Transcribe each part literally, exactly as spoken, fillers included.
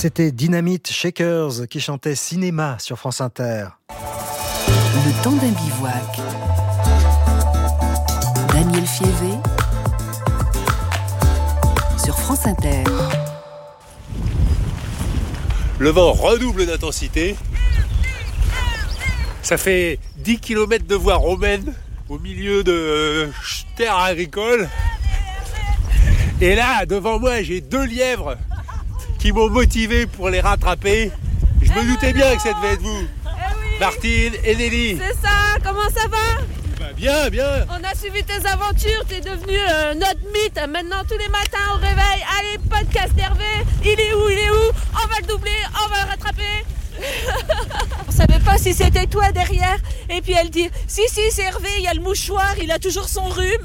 C'était Dynamite Shakers qui chantait Cinéma sur France Inter. Le temps d'un bivouac. Daniel Fievé sur France Inter. Le vent redouble d'intensité. Ça fait dix kilomètres de voie romaine au milieu de terres agricoles. Et là, devant moi, j'ai deux lièvres qui m'ont motivé pour les rattraper. Je me doutais bien que ça devait être vous, eh oui. Martine et Nelly. C'est ça, comment ça va? Bah bien, bien. On a suivi tes aventures, t'es devenu euh, notre mythe. Maintenant, tous les matins au réveil, allez, podcast Hervé, il est où, il est où? On va le doubler, on va le rattraper. On savait pas si c'était toi derrière. Et puis elle dit, si, si, c'est Hervé, il y a le mouchoir, il a toujours son rhume.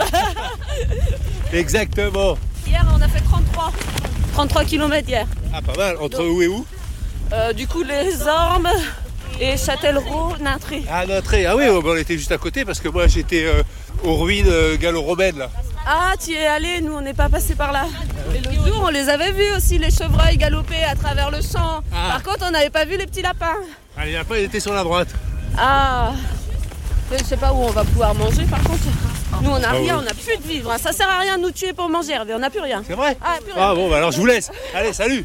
Exactement. Hier, on a fait trente-trois. trente-trois kilomètres hier. Ah, pas mal. Entre Donc, où et où euh, Du coup, les Ormes et Châtellerault, Nintré. Ah, Nintré. Ah oui, on était juste à côté parce que moi, j'étais euh, aux ruines euh, gallo-romaines, là. Ah, tu y es allé, nous, on n'est pas passé par là. Et l'autre jour, on les avait vus aussi, les chevreuils galoper à travers le champ. Ah. Par contre, on n'avait pas vu les petits lapins. Ah, les lapins, ils étaient sur la droite. Ah, je sais pas où on va pouvoir manger, par contre. Nous, on n'a ah rien, oui. On n'a plus de vivre. Ça sert à rien de nous tuer pour manger, Hervé. On n'a plus rien. C'est vrai? Ah, plus rien. Ah bon, bah alors je vous laisse. Allez, salut.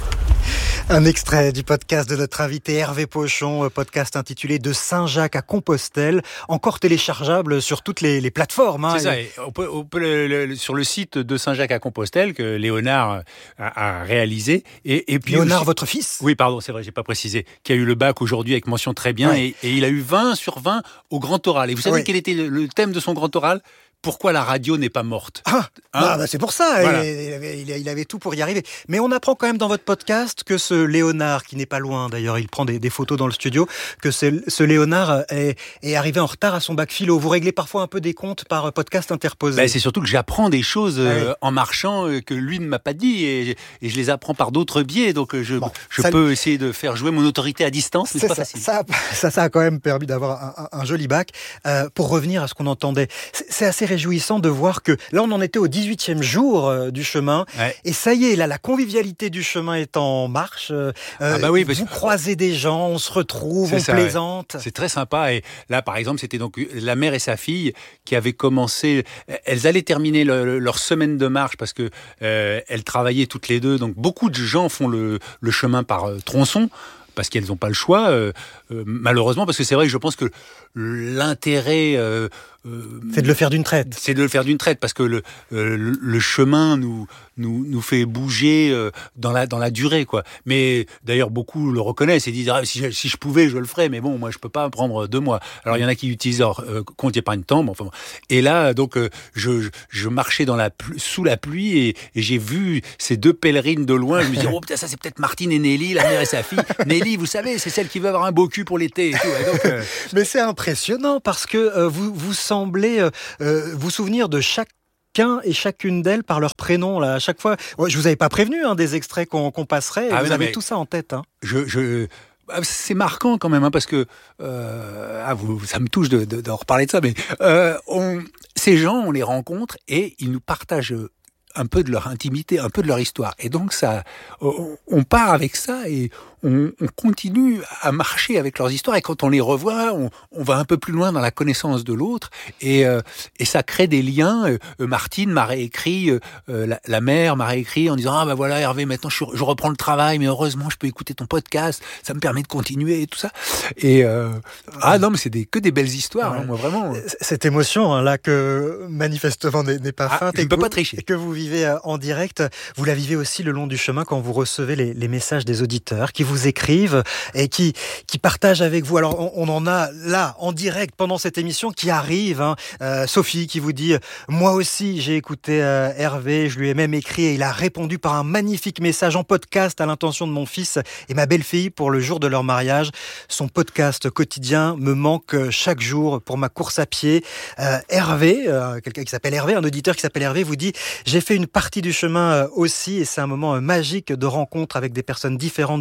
Un extrait du podcast de notre invité Hervé Pochon, podcast intitulé De Saint-Jacques à Compostelle, encore téléchargeable sur toutes les, les plateformes. Hein, C'est et... ça, on peut, on peut le, le, sur le site de Saint-Jacques à Compostelle que Léonard a, a réalisé. Et, et puis Léonard, aussi, votre fils? Oui, pardon, c'est vrai, j'ai pas précisé, qui a eu le bac aujourd'hui avec mention très bien, ouais. et, et il a eu vingt sur vingt au grand oral. Et vous savez ouais. quel était le, le thème de son grand oral? Pourquoi la radio n'est pas morte? Ah, hein bah, bah c'est pour ça, voilà. il, il, avait, il avait tout pour y arriver. Mais on apprend quand même dans votre podcast que ce Léonard, qui n'est pas loin d'ailleurs, il prend des, des photos dans le studio, que ce, ce Léonard est, est arrivé en retard à son bac philo. Vous réglez parfois un peu des comptes par podcast interposé. Bah, c'est surtout que j'apprends des choses euh, ouais. en marchant euh, que lui ne m'a pas dit et, et je les apprends par d'autres biais. Donc je, bon, je ça, peux essayer de faire jouer mon autorité à distance, mais c'est, c'est pas ça, facile. Ça, ça, ça a quand même permis d'avoir un, un, un joli bac. Euh, pour revenir à ce qu'on entendait, c'est, c'est assez réjouissant de voir que là, on en était au dix-huitième jour euh, du chemin. Ouais. Et ça y est, là, la convivialité du chemin est en marche. Euh, ah bah oui, vous croisez des gens, on se retrouve, on ça, plaisante. Ouais. C'est très sympa. Et là, par exemple, c'était donc la mère et sa fille qui avaient commencé... Elles allaient terminer le, leur semaine de marche parce que euh, elles travaillaient toutes les deux. Donc, beaucoup de gens font le, le chemin par euh, tronçon parce qu'elles n'ont pas le choix, euh, euh, malheureusement, parce que c'est vrai que je pense que l'intérêt... Euh, Euh, c'est de le faire d'une traite. C'est de le faire d'une traite parce que le, euh, le, le chemin nous, nous, nous fait bouger euh, dans, la, dans la durée, quoi. Mais d'ailleurs, beaucoup le reconnaissent et disent ah, si, je, si je pouvais, je le ferais, mais bon, moi, je peux pas prendre deux mois. Alors, il y en a qui utilisent leur euh, compte épargne-temps. Bon, enfin, et là, donc, euh, je, je marchais dans la plu- sous la pluie et, et j'ai vu ces deux pèlerines de loin. Je me dis oh, putain, ça, c'est peut-être Martine et Nelly, la mère et sa fille. Nelly, vous savez, c'est celle qui veut avoir un beau cul pour l'été. Et tout. Et donc, euh... Mais c'est impressionnant parce que euh, vous, vous semblez euh, euh, vous souvenir de chaque chacun et chacune d'elles par leur prénom. Là. À chaque fois, ouais, je vous avais pas prévenu hein, des extraits qu'on, qu'on passerait. Et ah, vous avez tout ça en tête. Hein. Je, je, c'est marquant quand même, hein, parce que euh, ah, vous, ça me touche de, de, de reparler de ça. Mais euh, on, ces gens, on les rencontre et ils nous partagent un peu de leur intimité, un peu de leur histoire. Et donc ça, on, on part avec ça et on, on continue à marcher avec leurs histoires. Et quand on les revoit, on, on va un peu plus loin dans la connaissance de l'autre. Et, euh, et ça crée des liens. Euh, Martine m'a réécrit, euh, la, la mère m'a réécrit en disant « Ah ben voilà Hervé, maintenant je, je reprends le travail, mais heureusement je peux écouter ton podcast. Ça me permet de continuer et tout ça. » Et euh, ah non, mais c'est des, que des belles histoires, ouais. hein, moi vraiment. Cette émotion hein, là que manifestement n'est, n'est pas ah, feinte je et ne peux que pas vous, tricher. Et que vous vivez en direct, vous la vivez aussi le long du chemin quand vous recevez les, les messages des auditeurs qui vous écrivent et qui, qui partagent avec vous. Alors on, on en a là en direct pendant cette émission qui arrive. Hein. Euh, Sophie qui vous dit « Moi aussi j'ai écouté euh, Hervé, je lui ai même écrit et il a répondu par un magnifique message en podcast à l'intention de mon fils et ma belle-fille pour le jour de leur mariage. Son podcast quotidien me manque chaque jour pour ma course à pied. Euh, Hervé, euh, quelqu'un qui s'appelle Hervé, un auditeur qui s'appelle Hervé vous dit « J'ai fait une partie du chemin aussi et c'est un moment magique de rencontre avec des personnes différentes de tous horizons.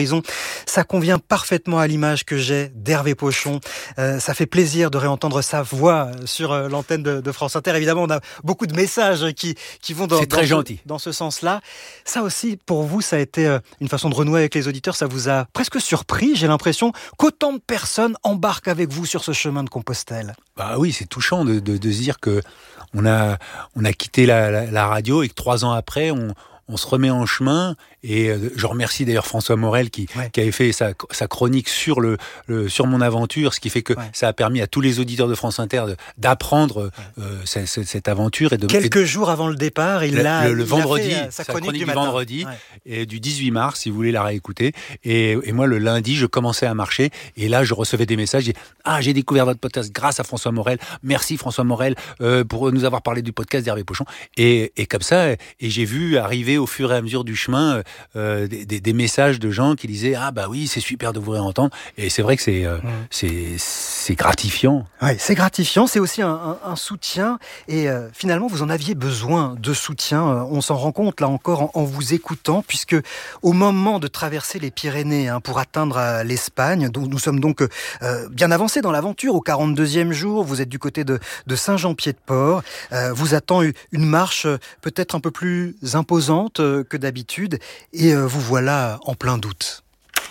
horizons. Ça convient parfaitement à l'image que j'ai d'Hervé Pochon. Euh, ça fait plaisir de réentendre sa voix sur euh, l'antenne de, de France Inter. Évidemment, on a beaucoup de messages qui, qui vont dans, C'est très dans, gentil. Ce, dans ce sens-là. Ça aussi, pour vous, ça a été euh, une façon de renouer avec les auditeurs. Ça vous a presque surpris, j'ai l'impression, qu'autant de personnes embarquent avec vous sur ce chemin de Compostelle. Bah oui, c'est touchant de, de, de se dire que on a, on a quitté la, la, la radio et que trois ans après, on, on se remet en chemin. Et euh, je remercie d'ailleurs François Morel qui, ouais. qui avait fait sa, sa chronique sur, le, le, sur mon aventure, ce qui fait que ouais. ça a permis à tous les auditeurs de France Inter de, d'apprendre ouais. euh, cette, cette aventure. Et de, Quelques et de, jours avant le départ, il le, a le, le il vendredi, a fait sa chronique, chronique du, du vendredi ouais. et du dix-huit mars, si vous voulez la réécouter. Et, et moi, le lundi, je commençais à marcher. Et là, je recevais des messages. Et, ah, j'ai découvert votre podcast grâce à François Morel. Merci François Morel euh, pour nous avoir parlé du podcast d'Hervé Pochon. Et, et comme ça, et j'ai vu arriver au fur et à mesure du chemin euh, des, des, des messages de gens qui disaient ah bah oui, c'est super de vous réentendre. Et c'est vrai que c'est euh, mmh. c'est c'est gratifiant. Ouais, c'est gratifiant, c'est aussi un, un, un soutien. Et euh, finalement, vous en aviez besoin de soutien. On s'en rend compte là encore en, en vous écoutant, puisque au moment de traverser les Pyrénées hein, pour atteindre euh, l'Espagne, dont nous sommes donc euh, bien avancés dans l'aventure, au quarante-deuxième jour, vous êtes du côté de, de Saint-Jean-Pied-de-Port. Euh, vous attend une marche peut-être un peu plus imposante euh, que d'habitude, et euh, vous voilà en plein doute.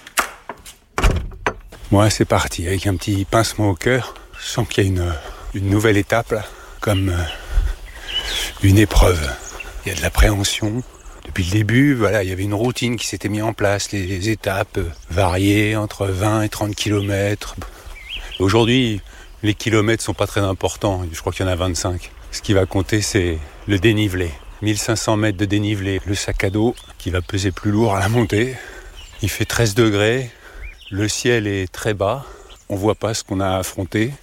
Moi, c'est parti, avec un petit pincement au cœur. Je sens qu'il y a une, une nouvelle étape, là, comme euh, une épreuve. Il y a de l'appréhension. Depuis le début, voilà, il y avait une routine qui s'était mise en place, les, les étapes euh, variées entre vingt et trente kilomètres. Aujourd'hui, les kilomètres sont pas très importants. Je crois qu'il y en a vingt-cinq. Ce qui va compter, c'est le dénivelé. mille cinq cents mètres de dénivelé. Le sac à dos qui va peser plus lourd à la montée. Il fait treize degrés. Le ciel est très bas. On voit pas ce qu'on a affronté.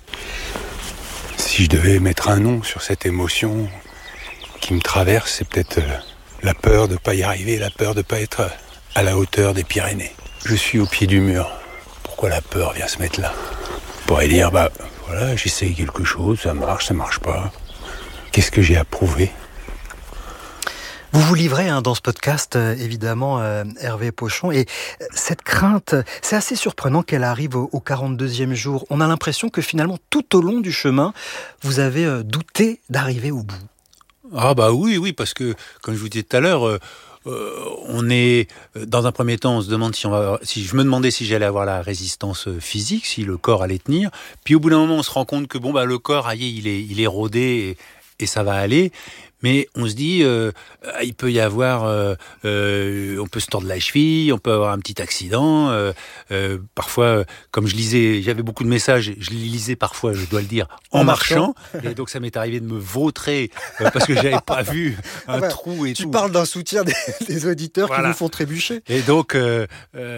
Si je devais mettre un nom sur cette émotion qui me traverse, c'est peut-être la peur de ne pas y arriver, la peur de ne pas être à la hauteur des Pyrénées. Je suis au pied du mur. Pourquoi la peur vient se mettre là ? On pourrait dire, bah voilà, j'essaye quelque chose, ça marche, ça marche pas. Qu'est-ce que j'ai à prouver ? Vous vous livrez hein, dans ce podcast, euh, évidemment, euh, Hervé Pochon, et euh, cette crainte, c'est assez surprenant qu'elle arrive au, au quarante-deuxième jour. On a l'impression que finalement, tout au long du chemin, vous avez euh, douté d'arriver au bout. Ah bah oui, oui, parce que, comme je vous disais tout à l'heure, euh, euh, on est, dans un premier temps, on se demande si on va, si je me demandais si j'allais avoir la résistance physique, si le corps allait tenir, puis au bout d'un moment, on se rend compte que bon bah le corps, aïe, il est, il est rodé et, et ça va aller. Mais on se dit, euh, il peut y avoir, euh, euh, on peut se tordre la cheville, on peut avoir un petit accident. Euh, euh, parfois, comme je lisais, j'avais beaucoup de messages, je les lisais parfois, je dois le dire, en, en marchant. marchant. Et donc ça m'est arrivé de me vautrer euh, parce que j'avais pas vu un ah bah, trou et tu tout. Tu parles d'un soutien des, des auditeurs voilà. qui vous font trébucher. Et donc, euh,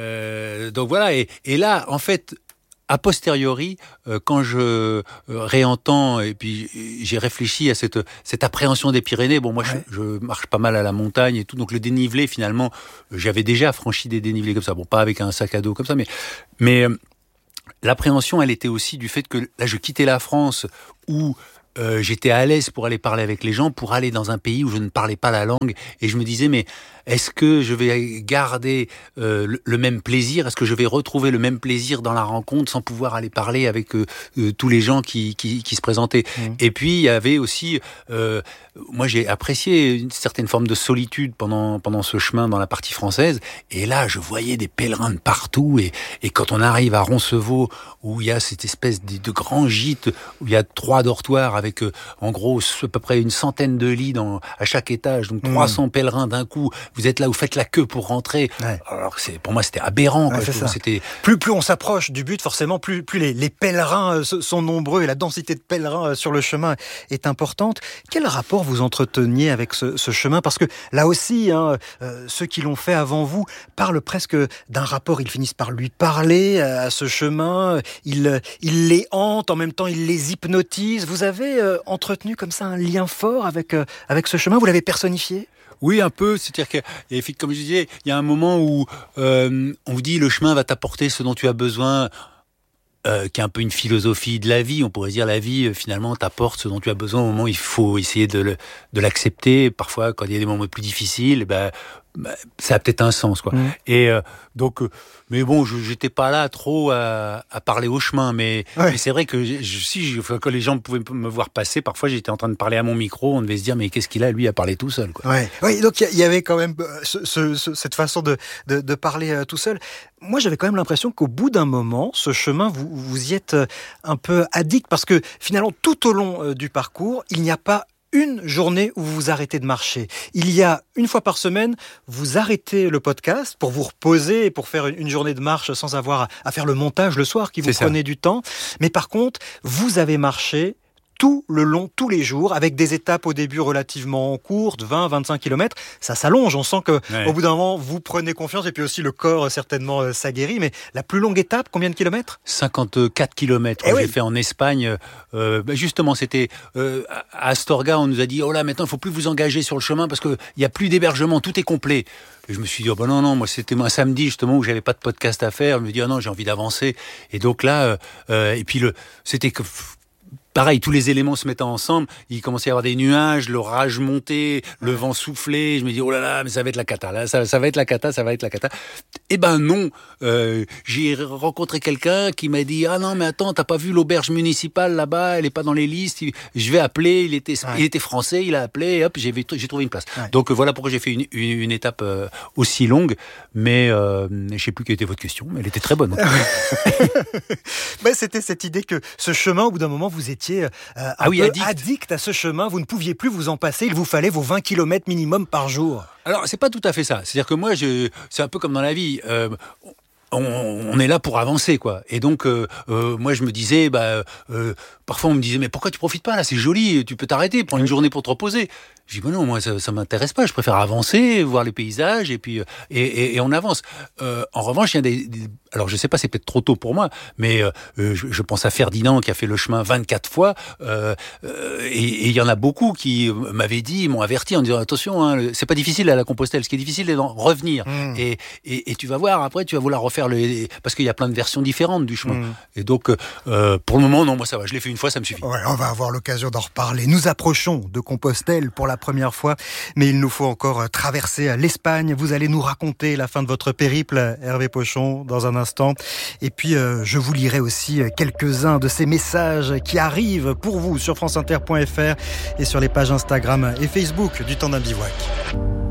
euh, donc voilà. Et, et là, en fait. A posteriori, euh, quand je euh, réentends et puis j'ai réfléchi à cette cette appréhension des Pyrénées. Bon, moi, ouais. je, je marche pas mal à la montagne et tout, donc le dénivelé, finalement, j'avais déjà franchi des dénivelés comme ça. Bon, pas avec un sac à dos comme ça, mais mais euh, l'appréhension, elle était aussi du fait que là, je quittais la France où euh, j'étais à l'aise pour aller parler avec les gens, pour aller dans un pays où je ne parlais pas la langue, et je me disais mais est-ce que je vais garder euh, le, le même plaisir ? Est-ce que je vais retrouver le même plaisir dans la rencontre sans pouvoir aller parler avec euh, euh, tous les gens qui, qui, qui se présentaient ? Mmh. Et puis, il y avait aussi... Euh, moi, j'ai apprécié une certaine forme de solitude pendant, pendant ce chemin dans la partie française. Et là, je voyais des pèlerins de partout. Et, et quand on arrive à Roncevaux, où il y a cette espèce de, de grand gîte, où il y a trois dortoirs avec, euh, en gros, à peu près une centaine de lits dans, à chaque étage. Donc, mmh. trois cents pèlerins d'un coup. Vous êtes là, vous faites la queue pour rentrer. Ouais. Alors c'est, pour moi, c'était aberrant. Ouais, quoi. C'est c'était... Plus, plus on s'approche du but, forcément, plus, plus les, les pèlerins sont nombreux et la densité de pèlerins sur le chemin est importante. Quel rapport vous entreteniez avec ce, ce chemin ? Parce que là aussi, hein, euh, ceux qui l'ont fait avant vous parlent presque d'un rapport. Ils finissent par lui parler à ce chemin. Ils, ils les hantent, en même temps, ils les hypnotisent. Vous avez euh, entretenu comme ça un lien fort avec, euh, avec ce chemin ? Vous l'avez personnifié ? Oui, un peu. C'est-à-dire que, comme je disais, il y a un moment où euh, on vous dit le chemin va t'apporter ce dont tu as besoin, euh, qui est un peu une philosophie de la vie. On pourrait dire la vie, finalement, t'apporte ce dont tu as besoin au moment où il faut essayer de, le, de l'accepter. Parfois, quand il y a des moments plus difficiles, ben, bah, ça a peut-être un sens, quoi. Mmh. Et euh, donc, euh, mais bon, je j'étais pas là trop à, à parler au chemin, mais, ouais. mais c'est vrai que je, si je, quand les gens pouvaient me voir passer, parfois j'étais en train de parler à mon micro, on devait se dire mais qu'est-ce qu'il a lui à parler tout seul, quoi. Ouais. Oui, donc il y, y avait quand même ce, ce, ce, cette façon de, de, de parler euh, tout seul. Moi, j'avais quand même l'impression qu'au bout d'un moment, ce chemin, vous, vous y êtes un peu addict, parce que finalement, tout au long euh, du parcours, il n'y a pas une journée où vous vous arrêtez de marcher. Il y a une fois par semaine, vous arrêtez le podcast pour vous reposer et pour faire une journée de marche sans avoir à faire le montage le soir qui vous prenait du temps. Mais par contre, vous avez marché tout le long, tous les jours, avec des étapes au début relativement courtes, vingt à vingt-cinq kilomètres. Ça s'allonge, on sent que ouais. au bout d'un moment, vous prenez confiance et puis aussi le corps, certainement, euh, s'aguerrit. Mais la plus longue étape, combien de kilomètres ? cinquante-quatre kilomètres que j'ai oui. fait en Espagne. Euh, bah justement, c'était euh, à Astorga, on nous a dit « Oh là, maintenant, il ne faut plus vous engager sur le chemin parce qu'il n'y a plus d'hébergement, tout est complet. » Et je me suis dit, oh ben non, non, moi c'était un samedi justement où j'avais pas de podcast à faire. Je me dis, oh non, j'ai envie d'avancer. Et donc là, euh, euh, et puis le, c'était que... Pareil, tous les éléments se mettant ensemble, il commençait à y avoir des nuages, l'orage montait, le vent soufflait, je me dis, oh là là, mais ça va être la cata, là, ça, ça va être la cata, ça va être la cata. Eh ben non, euh, j'ai rencontré quelqu'un qui m'a dit, ah non, mais attends, t'as pas vu l'auberge municipale là-bas, elle est pas dans les listes, je vais appeler, il était, ouais. il était français, il a appelé, et hop, j'ai, j'ai trouvé une place. Ouais. Donc voilà pourquoi j'ai fait une, une, une étape euh, aussi longue, mais euh, je sais plus quelle était votre question, mais elle était très bonne. Ben, c'était cette idée que ce chemin, au bout d'un moment, vous étiez Euh, un ah oui, peu addict. addict à ce chemin, vous ne pouviez plus vous en passer, il vous fallait vos vingt kilomètres minimum par jour. Alors, c'est pas tout à fait ça. C'est-à-dire que moi, je, c'est un peu comme dans la vie. Euh, on, on est là pour avancer, quoi. Et donc, euh, euh, moi, je me disais, bah, euh, parfois, on me disait, mais pourquoi tu profites pas là ? C'est joli, tu peux t'arrêter, prendre une journée pour te reposer. Je dis, bah non, moi, ça, ça m'intéresse pas. Je préfère avancer, voir les paysages, et puis, et, et, et on avance. Euh, en revanche, il y a des, des, alors je sais pas, c'est peut-être trop tôt pour moi, mais euh, je, je pense à Ferdinand qui a fait le chemin vingt-quatre fois, euh, euh, et il y en a beaucoup qui m'avaient dit, m'ont averti en disant, attention, hein, c'est pas difficile à la Compostelle. Ce qui est difficile, c'est d'en revenir. Mmh. Et, et, et tu vas voir, après, tu vas vouloir refaire le, parce qu'il y a plein de versions différentes du chemin. Mmh. Et donc, euh, pour le moment, non, moi ça va. Je l'ai fait une fois, ça me suffit. Ouais, on va avoir l'occasion d'en reparler. Nous approchons de Compostelle pour la première fois, mais il nous faut encore traverser l'Espagne. Vous allez nous raconter la fin de votre périple, Hervé Pochon, dans un instant. Et puis, euh, je vous lirai aussi quelques-uns de ces messages qui arrivent pour vous sur franceinter point f r et sur les pages Instagram et Facebook du Temps d'un bivouac.